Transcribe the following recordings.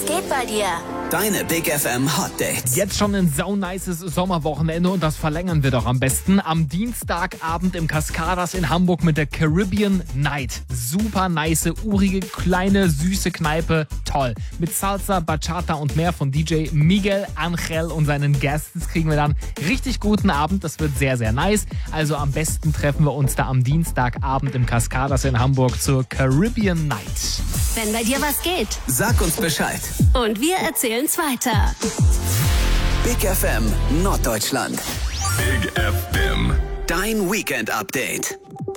geht bei dir? Deine Big FM Hot Dates. Jetzt schon ein saunices Sommerwochenende und das verlängern wir doch am besten. Am Dienstagabend im Cascadas in Hamburg mit der Caribbean Night. Super nice, urige, kleine, süße Kneipe. Toll. Mit Salsa, Bachata und mehr von DJ Miguel Angel und seinen Gästen kriegen wir dann richtig guten Abend. Das wird sehr, sehr nice. Also am besten treffen wir uns da am Dienstagabend im Cascadas in Hamburg zur Caribbean Night. Wenn bei dir was geht. Sag uns Bescheid. Und wir erzählen's weiter. Big FM Norddeutschland. Big FM. Dein Weekend Update.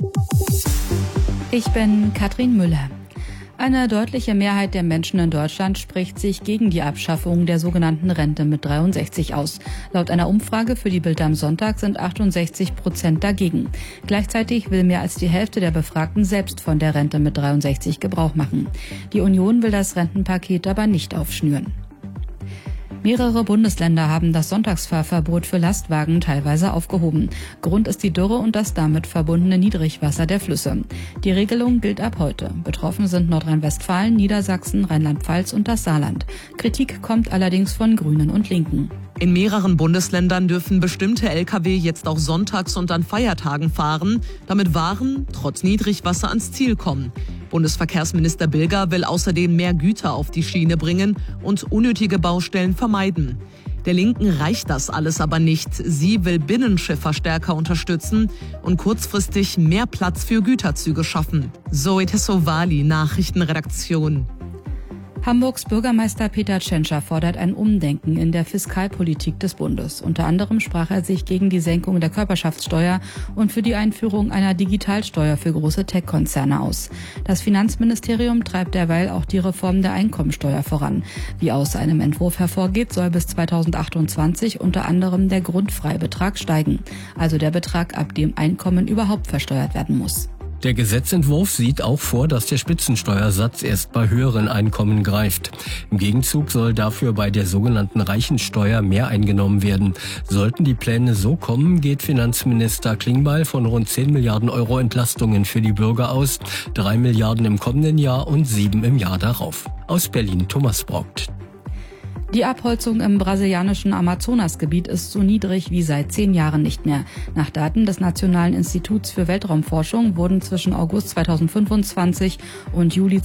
Ich bin Katrin Müller. Eine deutliche Mehrheit der Menschen in Deutschland spricht sich gegen die Abschaffung der sogenannten Rente mit 63 aus. Laut einer Umfrage für die Bild am Sonntag sind 68% dagegen. Gleichzeitig will mehr als die Hälfte der Befragten selbst von der Rente mit 63 Gebrauch machen. Die Union will das Rentenpaket aber nicht aufschnüren. Mehrere Bundesländer haben das Sonntagsfahrverbot für Lastwagen teilweise aufgehoben. Grund ist die Dürre und das damit verbundene Niedrigwasser der Flüsse. Die Regelung gilt ab heute. Betroffen sind Nordrhein-Westfalen, Niedersachsen, Rheinland-Pfalz und das Saarland. Kritik kommt allerdings von Grünen und Linken. In mehreren Bundesländern dürfen bestimmte Lkw jetzt auch sonntags und an Feiertagen fahren, damit Waren trotz Niedrigwasser ans Ziel kommen. Bundesverkehrsminister Bilger will außerdem mehr Güter auf die Schiene bringen und unnötige Baustellen vermeiden. Der Linken reicht das alles aber nicht. Sie will Binnenschiffer stärker unterstützen und kurzfristig mehr Platz für Güterzüge schaffen. Zoe Tessovali, Nachrichtenredaktion. Hamburgs Bürgermeister Peter Tschentscher fordert ein Umdenken in der Fiskalpolitik des Bundes. Unter anderem sprach er sich gegen die Senkung der Körperschaftssteuer und für die Einführung einer Digitalsteuer für große Tech-Konzerne aus. Das Finanzministerium treibt derweil auch die Reform der Einkommensteuer voran. Wie aus einem Entwurf hervorgeht, soll bis 2028 unter anderem der Grundfreibetrag steigen, also der Betrag, ab dem Einkommen überhaupt versteuert werden muss. Der Gesetzentwurf sieht auch vor, dass der Spitzensteuersatz erst bei höheren Einkommen greift. Im Gegenzug soll dafür bei der sogenannten Reichensteuer mehr eingenommen werden. Sollten die Pläne so kommen, geht Finanzminister Klingbeil von rund 10 Milliarden Euro Entlastungen für die Bürger aus, 3 Milliarden im kommenden Jahr und 7 im Jahr darauf. Aus Berlin Thomas Braugt. Die Abholzung im brasilianischen Amazonasgebiet ist so niedrig wie seit 10 Jahren nicht mehr. Nach Daten des Nationalen Instituts für Weltraumforschung wurden zwischen August 2025 und Juli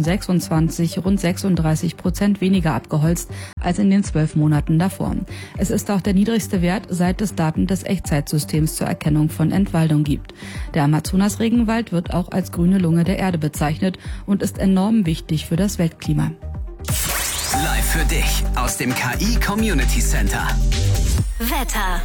2026 rund 36% weniger abgeholzt als in den 12 Monaten davor. Es ist auch der niedrigste Wert, seit es Daten des Echtzeitsystems zur Erkennung von Entwaldung gibt. Der Amazonas-Regenwald wird auch als grüne Lunge der Erde bezeichnet und ist enorm wichtig für das Weltklima. Live für dich aus dem KI Community Center. Wetter.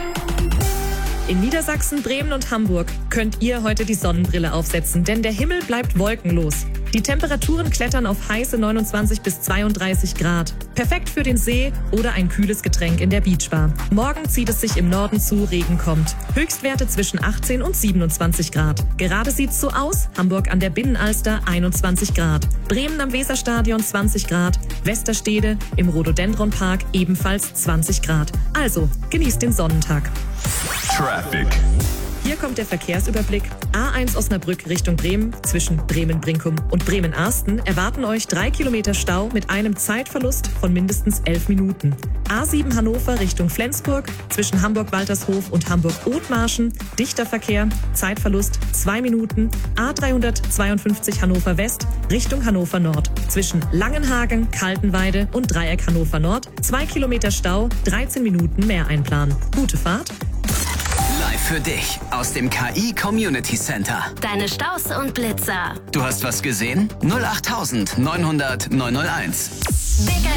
In Niedersachsen, Bremen und Hamburg könnt ihr heute die Sonnenbrille aufsetzen, denn der Himmel bleibt wolkenlos. Die Temperaturen klettern auf heiße 29 bis 32 Grad. Perfekt für den See oder ein kühles Getränk in der Beachbar. Morgen zieht es sich im Norden zu, Regen kommt. Höchstwerte zwischen 18 und 27 Grad. Gerade sieht's so aus. Hamburg an der Binnenalster 21 Grad. Bremen am Weserstadion 20 Grad. Westerstede im Rhododendronpark ebenfalls 20 Grad. Also, genießt den Sonnentag. Traffic. Hier kommt der Verkehrsüberblick. A1 Osnabrück Richtung Bremen, zwischen Bremen-Brinkum und Bremen-Arsten erwarten euch 3 Kilometer Stau mit einem Zeitverlust von mindestens 11 Minuten. A7 Hannover Richtung Flensburg, zwischen Hamburg-Waltershof und Hamburg-Othmarschen, dichter Verkehr, Zeitverlust 2 Minuten. A352 Hannover West Richtung Hannover Nord, zwischen Langenhagen, Kaltenweide und Dreieck Hannover Nord, 2 Kilometer Stau, 13 Minuten mehr einplanen. Gute Fahrt. Live für dich aus dem KI Community Center. Deine Staus und Blitzer. Du hast was gesehen? 08900 901. Big